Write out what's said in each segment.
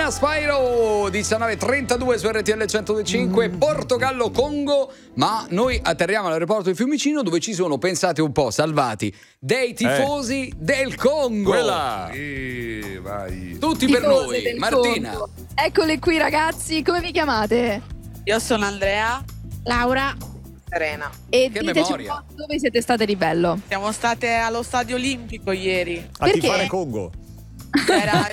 Martina Spyro 19:32 su RTL 102.5, Portogallo-Congo, ma noi atterriamo all'aeroporto di Fiumicino dove ci sono, pensate un po', salvati dei tifosi del Congo. Quella. Vai. Tutti per noi. Martina. Congo. Eccole qui ragazzi, come vi chiamate? Io sono Andrea, Laura, Serena. E Che diteci memoria. un po' dove siete state di bello. Siamo state allo Stadio Olimpico ieri. A Perché? tifare Congo. Era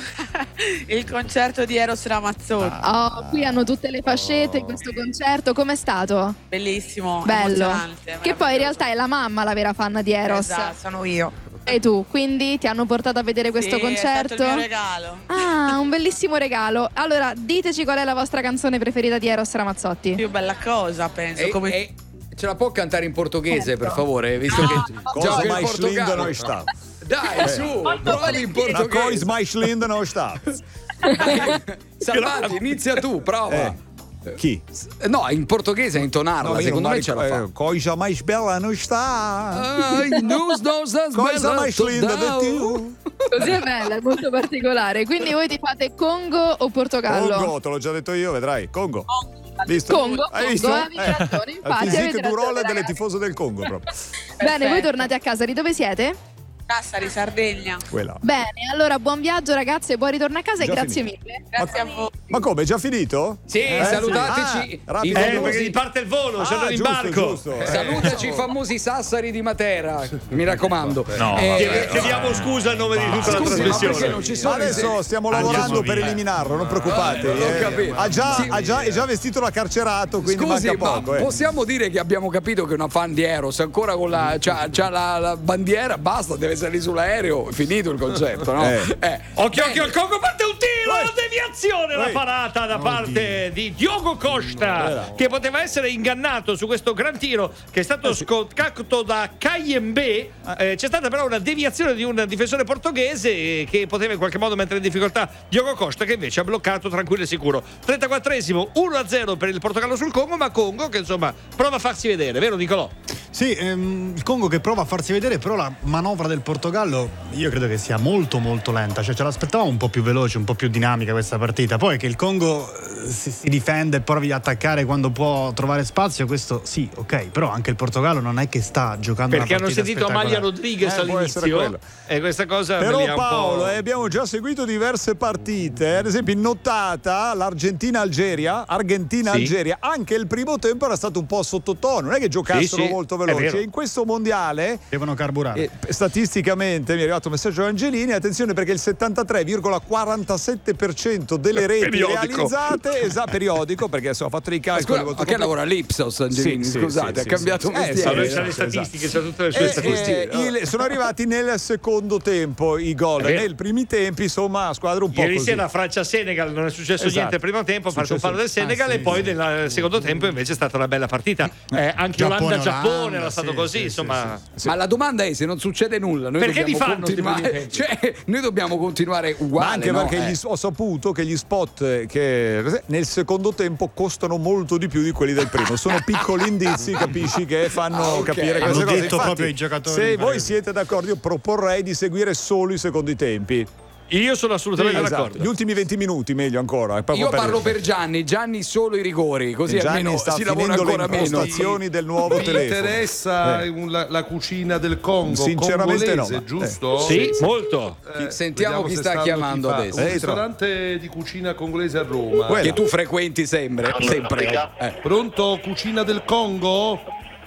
il concerto di Eros Ramazzotti. Oh, qui hanno tutte le fascette in questo concerto, com'è stato? Bellissimo, Bello. emozionante. Che poi in realtà è la mamma la vera fan di Eros. Esatto, sono io. E tu, quindi ti hanno portato a vedere questo Sì, concerto? è stato il mio regalo. Ah, un bellissimo regalo. Allora, diteci qual è la vostra canzone preferita di Eros Ramazzotti. Più bella cosa, penso. E ce la può cantare in portoghese, Certo. per favore, visto che Cosa gioca il mais linda Portogallo. non sta. Dai, su, provi in Una cosa portoghese. mais linda non sta. Salvati, inizia tu, prova. Chi? No, in portoghese a intonarla, io secondo non me ce la fa. Cosa mais bella non sta. Ai, nos das Cosa bella mais linda total. di tu. Così è bella, è molto particolare. Quindi voi ti fate Congo o Portogallo? Congo, te l'ho già detto io, vedrai. Congo. Visto? Congo, Hai visto? avevi ragione, infatti, Il physique avete du roll ragione, delle ragazzi. tifose del Congo proprio. Bene, voi tornate a casa, di dove siete? Sassari, Sardegna. Quella. Bene, allora buon viaggio ragazze, buon ritorno a casa e Già grazie finito. mille. Grazie a voi. Ma come, è già finito? Sì, salutateci. Ah, rapido. I Perché famosi- gli parte il volo, c'è Ah, in giusto, barco. giusto. Salutaci i famosi Sassari di Matera, mi raccomando. No, chiediamo scusa a nome di tutta la Scusi, ma perché trasmissione. non ci sono Adesso stiamo Andiamo lavorando per via. eliminarlo, non preoccupate. non ho capito. È già vestito da carcerato, quindi Scusi, manca ma poco. possiamo dire che abbiamo capito che è una fan di Eros ancora con c'ha la bandiera, basta, deve salire sull'aereo, è finito il concetto, no? Occhio, il Congo parte un tiro, Vai. la deviazione, la Vai. parata da parte di Diogo Costa, che poteva essere ingannato su questo gran tiro che è stato scoccato da Kayembe. C'è stata però una deviazione di un difensore portoghese che poteva in qualche modo mettere in difficoltà Diogo Costa, che invece ha bloccato tranquillo e sicuro. 34esimo, 1-0 per il Portogallo sul Congo, ma Congo che insomma prova a farsi vedere, vero Nicolò? Sì, il Congo che prova a farsi vedere, però la manovra del Portogallo io credo che sia molto molto lenta, cioè ce l'aspettavamo un po' più veloce, un po' più dinamica questa partita. Poi che il Congo si difende e provi a attaccare quando può trovare spazio, questo sì, ok, però anche il Portogallo non è che sta giocando Perché una hanno partita sentito Amalia Rodriguez può essere all'inizio quello. e questa cosa me Però li ha un Paolo, po'... abbiamo già seguito diverse partite, ad esempio in nottata l'Argentina-Algeria, Argentina-Algeria, anche il primo tempo era stato un po' sottotono, non è che giocassero Sì, molto è vero. veloci. E in questo mondiale devono carburare. statisticamente mi è arrivato un messaggio da Angelini, attenzione perché il 73,47% delle reti Periodico. realizzate, periodico, perché adesso ho fatto dei calcoli Scusa, molto ma che lavora all'Ipsos, Angelini? Sì, Scusate, sì, ha cambiato sì. mestiere. Ma lui sì, c'ha le esatto. statistiche, c'ha tutte le sue statistiche. Sono arrivati nel secondo tempo i gol. È vero. Nei primi tempi, insomma, squadra un po' Ieri così. sera Francia-Senegal non è successo Esatto. niente al primo tempo, ha fatto un Successo- fallo del Senegal e poi nel secondo tempo invece è stata una bella partita. Anche Giappone-Olanda, Olanda-Giappone era stato sì, così, sì, insomma. Ma la domanda è se non succede nulla, noi Perché dobbiamo li fanno sti continuare, primi tempi? cioè noi dobbiamo continuare uguale, Ma anche no? perché ho saputo che gli spot che nel secondo tempo costano molto di più di quelli del primo. Sono piccoli indizi, capisci, che fanno ok. capire Hanno queste cose. detto Infatti, proprio i giocatori se voi inglesi. siete d'accordo, io proporrei di seguire solo i secondi tempi. Io sono assolutamente Esatto. d'accordo. Gli ultimi 20 minuti, meglio ancora. Io parlo per Gianni solo i rigori, così Gianni almeno sta si lavora finendo le ancora meno. impostazioni del nuovo Vi telefono. interessa la cucina del Congo? Sinceramente no, congolese, ma- giusto? Sì, molto. Sentiamo Vediamo chi se sta sanno chiamando chi fa. adesso. Un ristorante di cucina congolese a Roma. Quella. Che tu frequenti sempre. Pronto, cucina del Congo?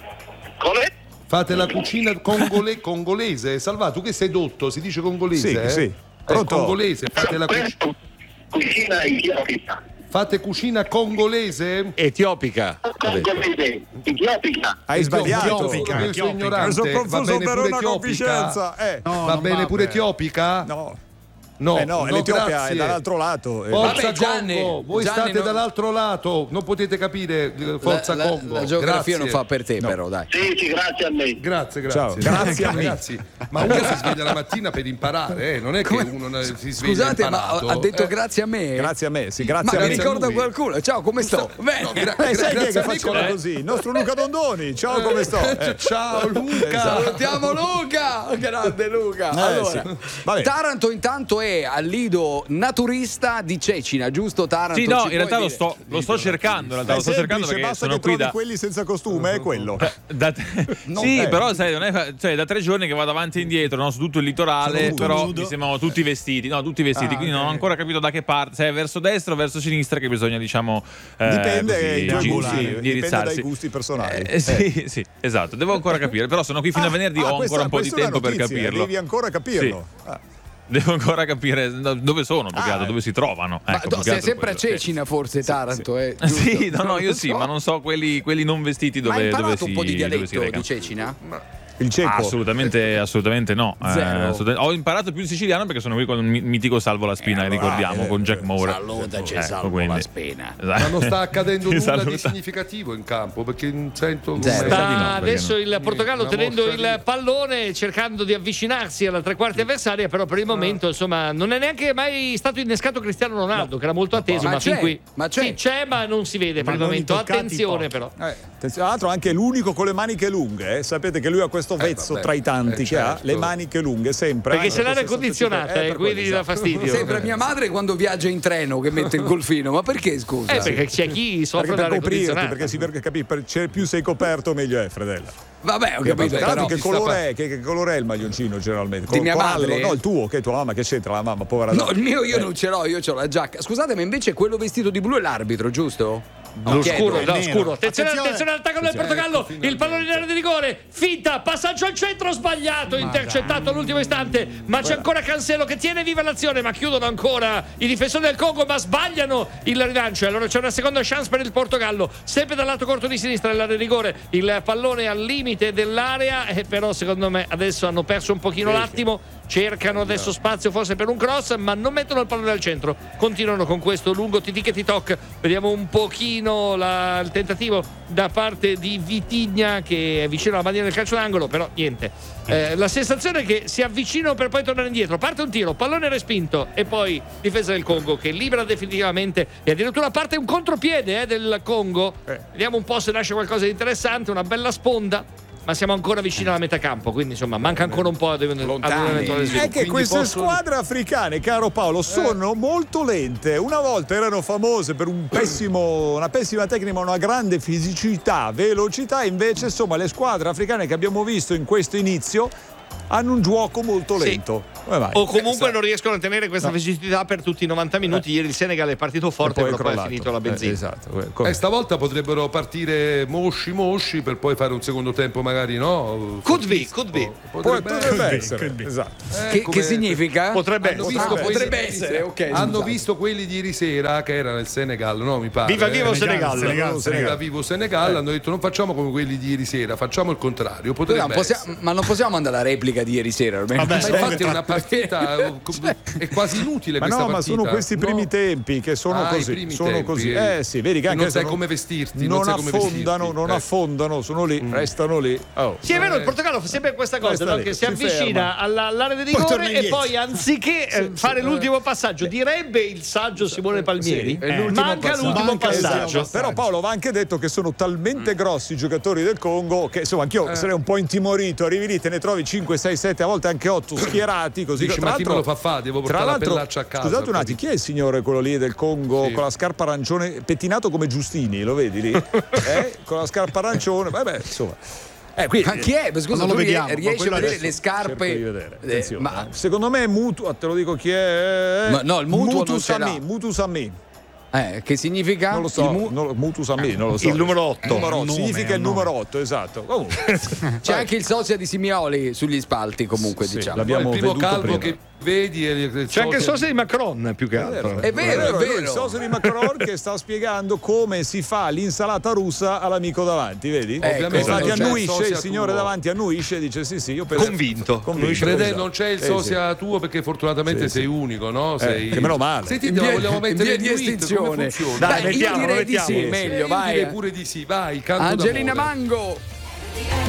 Come? Fate la cucina congolese? Salva, tu che sei dotto, si dice congolese? Sì, eh? sì. Pronto? Congolese, fate la Cucina etiopica. fate cucina congolese? Etiopica. Congolese, etiopica. Hai sbagliato. Etiopica. Io sono Mi ignorante. sono Va confuso bene per pure una etiopica? confidenza. No, Va non bene pure bene. etiopica? No. No, No, l'Etiopia grazie. è dall'altro lato. Forza Vabbè, Gianni, Congo, voi Gianni, state non- dall'altro lato, non potete capire Forza Congo. La geografia Grazie. non fa per te, però, dai. Sì, grazie a lei. Grazie. Ciao. Grazie a me. ragazzi. Ma uno si sveglia la mattina per imparare, non è che uno si sveglia Scusate, ma imparato. ha detto grazie a me. Grazie a me, sì, Ma grazie a mi me. ricorda lui. qualcuno. Ciao, come sto? Bene. No, sai chi è grazie che a me faceva così? Il nostro Luca Dondoni. Ciao, come sto? Ciao Luca. Esatto. Salutiamo Luca! Grande Luca! Allora, sì. Vabbè. Taranto intanto è caffè al lido naturista di Cecina, giusto Taranto? Sì, no, Ci in realtà puoi lo sto cercando, in realtà lo sto cercando perché basta sono che qui trovi quelli senza costume, è quello. Sì, però sai, non è, cioè, da 3 giorni che vado avanti e indietro, no, su tutto il litorale, però nudo. mi sembrano tutti vestiti, quindi non ho ancora capito da che parte, se è verso destra o verso sinistra che bisogna, diciamo, dipende indirizzarsi. dai gusti personali. Sì, esatto, devo ancora capire, però sono qui fino a venerdì, ho ancora un po' di tempo per capirlo. Devi ancora capirlo. Sì. Devo ancora capire dove sono, più che altro, dove si trovano. Ma sei sempre a Cecina, forse, Taranto? Sì, io sì, ma non so quelli non vestiti dove si. Ma hai imparato un po' di dove si dialetto recano. di Cecina? Il ceco? Assolutamente no. Ho imparato più il siciliano perché sono qui con il mitico Salvo la Spina, ricordiamo, con Jack Moore. Salutaci, Salvo la Spina. Ma non sta accadendo nulla Saluta. di significativo in campo, perché sento come... Sta adesso il Portogallo tenendo il pallone, cercando di avvicinarsi alla tre quarti avversaria, però per il momento insomma non è neanche mai stato innescato Cristiano Ronaldo, che era molto atteso, ma fin qui sì, c'è, ma non si vede per il momento. Attenzione però. Tra l'altro anche l'unico con le maniche lunghe, sapete che lui ha questo vezzo tra i tanti che ha, le maniche lunghe sempre. Perché se l'aria è condizionata e quindi gli dà fastidio. Sembra mia madre quando viaggia in treno che mette il golfino, ma perché scusa? Perché c'è chi soffre per d'aria coprirti, condizionata. perché più sei coperto meglio è, Fredella. Vabbè, ho capito. Però che colore è il maglioncino generalmente? Di mia madre? No, il tuo, che tua mamma, che c'entra la mamma, povera donna. No, il mio io non ce l'ho, io ho la giacca. Scusate, ma invece quello vestito di blu è l'arbitro, giusto? Lo scuro. Attenzione all'attacco del Portogallo. Il pallone in area di rigore. Finta, passaggio al centro sbagliato, intercettato all'ultimo istante. Ma c'è ancora Cancelo che tiene viva l'azione. Ma chiudono ancora i difensori del Congo, ma sbagliano il rilancio. Allora c'è una seconda chance per il Portogallo. Sempre dal lato corto di sinistra nell'area di rigore. Il pallone al limite dell'area. Però secondo me adesso hanno perso un pochino l'attimo. Cercano adesso spazio forse per un cross, ma non mettono il pallone al centro. Continuano con questo lungo tiki e toc. Vediamo un pochino il tentativo da parte di Vitigna, che è vicino alla bandiera del calcio d'angolo, però niente. La sensazione è che si avvicinano per poi tornare indietro. Parte un tiro, pallone respinto e poi difesa del Congo che libera definitivamente, e addirittura parte un contropiede del Congo. Vediamo un po' se nasce qualcosa di interessante, una bella sponda. Ma siamo ancora vicini alla metà campo, quindi insomma manca ancora un po' ad un eventuale sviluppo. È che queste squadre africane, caro Paolo, sono molto lente. Una volta erano famose per una pessima tecnica, ma una grande fisicità, velocità. Invece insomma le squadre africane che abbiamo visto in questo inizio hanno un gioco molto lento. O comunque non riescono a tenere questa fisicità per tutti i 90 minuti. Ieri il Senegal è partito forte, però poi è finito la benzina. Esatto. Stavolta potrebbero partire mosci per poi fare un secondo tempo, magari, no? Could be. Potrebbe essere. Esatto. Che significa? Potrebbe essere, ok. Hanno visto quelli di ieri sera che era nel Senegal, no? Mi pare. Viva Senegal. Viva vivo Senegal. Hanno detto non facciamo come quelli di ieri sera, facciamo il contrario. Ma non possiamo andare alla replica di ieri sera. Infatti è una partita è quasi inutile questa partita. Ma sono questi primi tempi che sono così. Sono così. Sì, vedi che anche non sai come vestirti, non affondano, sono lì, restano lì. Sì, è vero, il Portogallo fa sempre questa cosa, no? Che si avvicina all'area di rigore e poi anziché fare l'ultimo passaggio, direbbe il saggio Simone Palmieri, manca l'ultimo passaggio. Però Paolo va anche detto che sono talmente grossi i giocatori del Congo che insomma anch'io sarei un po' intimorito. Arrivi lì, te ne trovi 5, 6, 7, a volte anche 8 schierati così. Ma chi me lo fa fare? Devo portare la pellaccia a casa. Scusate un attimo, chi è il signore quello lì del Congo con la scarpa arancione, pettinato come Giustini, lo vedi lì? Con la scarpa arancione, vabbè, insomma. Ma chi è? Scusa, non lo vediamo, riesci a vedere le scarpe? Ma secondo me è Mutu, te lo dico chi è. No, il Mutu non ce l'ha. Mutu Sammi. Che significa? Non lo so, Mutu Sammi, non lo so. Il numero 8. Significa il numero 8, esatto. C'è anche il sosia di Simioli sugli spalti, comunque, diciamo. L'abbiamo il primo veduto calvo prima. che vedi c'è anche il sosia di Macron più che altro. È vero. Il socio di Macron che sta spiegando come si fa l'insalata russa all'amico davanti, vedi? Ovviamente annuisce, il signore davanti annuisce e dice sì, io penso. Convinto. Fede, non c'è il sosia tuo perché fortunatamente sei unico, no? Che meno male. Senti, vogliamo mettere di estinzione. Dai, io direi di sì, mettiamo. meglio, vai. Pure di sì, vai. Angelina Mango.